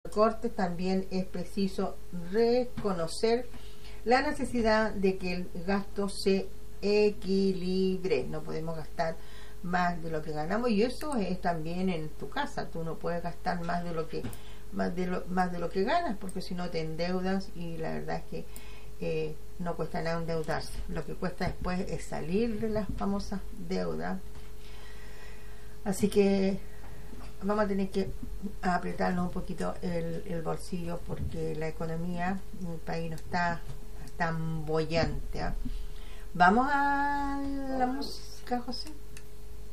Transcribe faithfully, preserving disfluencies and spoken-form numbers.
cortes, también es preciso reconocer la necesidad de que el gasto se equilibre. No podemos gastar más de lo que ganamos, y eso es también en tu casa. Tú no puedes gastar más de lo que más de lo, más de lo que ganas, porque si no te endeudas, y la verdad es que eh, no cuesta nada endeudarse. Lo que cuesta después es salir de las famosas deudas. Así que vamos a tener que apretarnos un poquito el, el bolsillo, porque la economía en el país no está tan bollante, ¿eh? Vamos a la música, José.